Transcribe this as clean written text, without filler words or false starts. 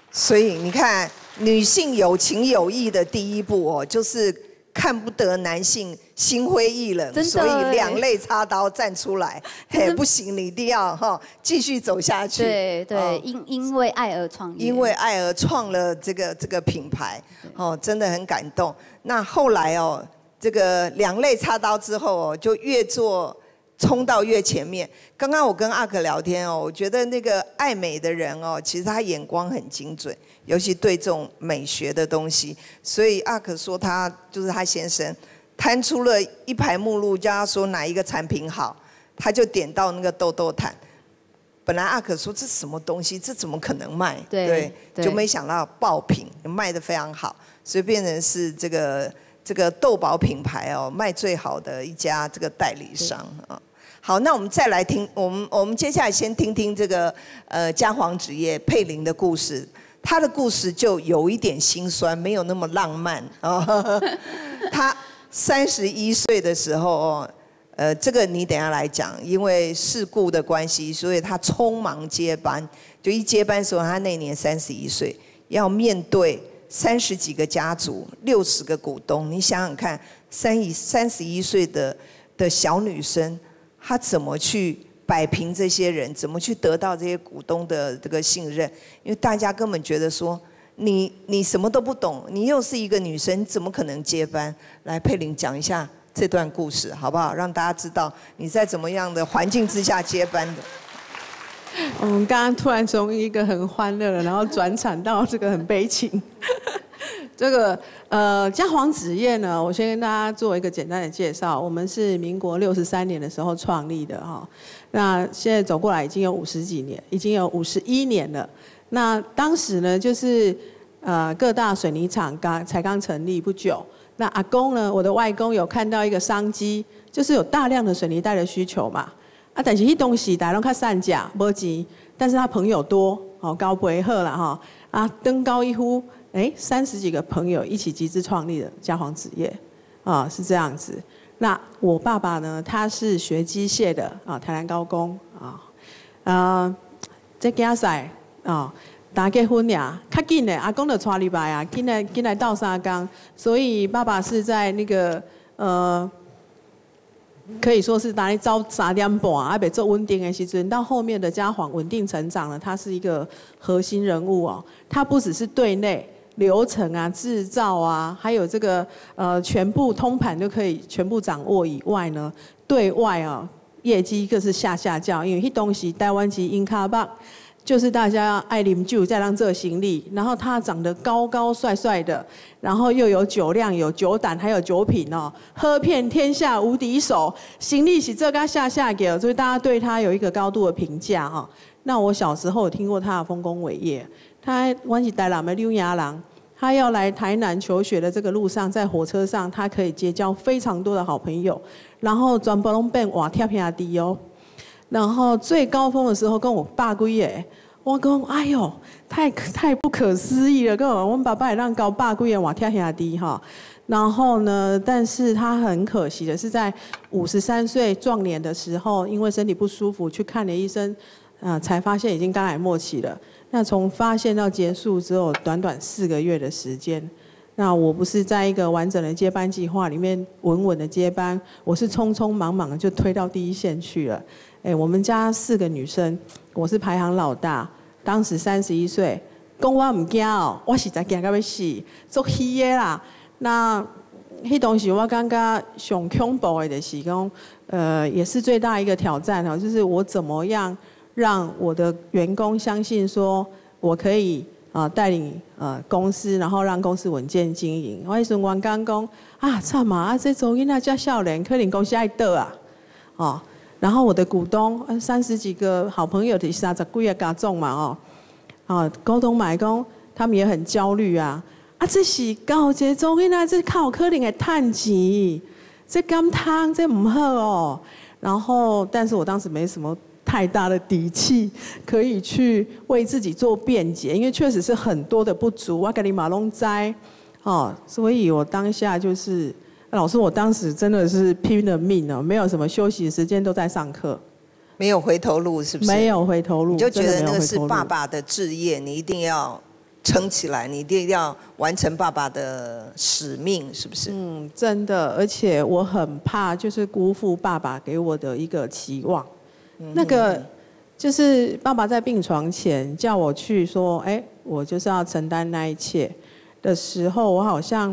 所以你看，女性有情有义的第一步哦，就是看不得男性心灰意冷，所以两肋插刀站出来。嘿，不行，你一定要继续走下去。 对对，因为爱而创业。 因为爱而创了这个品牌，真的很感动。那后来哦，这个两肋插刀之后哦，就越做。冲到越前面。刚刚我跟阿可聊天哦，我觉得那个爱美的人哦，其实他眼光很精准，尤其对这种美学的东西。所以阿可说他就是他先生摊出了一排目录，叫他说哪一个产品好，他就点到那个痘痘毯。本来阿可说这什么东西，这怎么可能卖？对，就没想到爆品，卖得非常好，所以变成是这个痘宝品牌哦，卖最好的一家这个代理商啊。好，那我们再来听，我们接下来先听听这个嘉煌纸业佩玲的故事。她的故事就有一点心酸，没有那么浪漫哦。她31岁的时候哦，这个你等一下来讲，因为事故的关系，所以她匆忙接班。就一接班的时候，她那年31岁，要面对30几个家族，60个股东。你想想看，31岁的小女生。他怎么去摆平这些人？怎么去得到这些股东的这个信任？因为大家根本觉得说，你什么都不懂，你又是一个女生，怎么可能接班？来，佩玲讲一下这段故事好不好？让大家知道你在怎么样的环境之下接班的。 我们刚刚突然从一个很欢乐的，然后转场到这个很悲情。这个嘉煌纸业呢，我先跟大家做一个简单的介绍。我们是民国63年的时候创立的哈，那现在走过来已经有50几年，已经有51年了。那当时呢，就是各大水泥厂才刚成立不久。那阿公呢，我的外公有看到一个商机，就是有大量的水泥袋的需求嘛。但是那东西大家都较善价，没钱，但是他朋友多，高培好啦哈，登高一呼。30几个朋友一起集资创立的嘉煌纸业，是这样子。那我爸爸呢，他是学机械的台南高工这家赛大结婚呀，较紧的阿公就带礼拜啊，紧来到三工，所以爸爸是在那个可以说是拿来招3点半，还没做稳定的时阵，到后面的嘉煌稳定成长了，他是一个核心人物哦。他不只是对内。流程啊、制造啊，还有这个全部通盘就可以全部掌握以外呢，对外业绩更是下叫，因为那东西台湾籍英卡棒，就是大家爱啉酒再让这行李，然后他长得高帅帅的，然后又有酒量、有酒胆，还有酒品哦，喝遍天下无敌手，行李是这个下给，所以大家对他有一个高度的评价哈。那我小时候有听过他的丰功伟业，他我是台南的柳亚郎。他要来台南求学的这个路上，在火车上，他可以结交非常多的好朋友，然后全部拢变活跳兄弟哦。然后最高峰的时候，跟我爸几个，我讲哎呦，太不可思议了，跟我们爸爸也让高爸几个活跳兄弟哈。然后呢，但是他很可惜的是，在53岁壮年的时候，因为身体不舒服去看了医生，才发现已经肝癌末期了。那从发现到结束只有短4个月的时间。那我不是在一个完整的接班计划里面稳稳的接班，我是匆匆忙忙的就推到第一线去了。我们家4个女生，我是排行老大，当时31岁，讲我唔惊哦，我实在惊到要死，做虚的啦。那迄当时我感觉上恐怖的就是讲，也是最大一个挑战哦，就是我怎么样。让我的员工相信说，我可以带领公司，然后让公司稳健经营。我迄阵员工讲惨啊，这做囡仔遮少年，可能公司爱倒啊，然后我的股东30几个好朋友，是30几个家总嘛股东买讲，他们也很焦虑啊，这是搞这做囡仔，这靠可能会趁钱，这甘汤这唔好哦。然后，但是我当时没什么。太大的底气可以去为自己做辩解，因为确实是很多的不足，我跟你马龙栽，所以我当下就是老师，我当时真的是拼了命哦，没有什么休息时间，都在上课， 没有回头路，是不是？ 没有回头路， 你就觉得那个是爸爸的志业，你一定要撑起来，你一定要完成爸爸的使命，是不是？ 嗯，真的，而且我很怕就是辜负爸爸给我的一个期望。那个就是爸爸在病床前叫我去说，哎，我就是要承担那一切的时候，我好像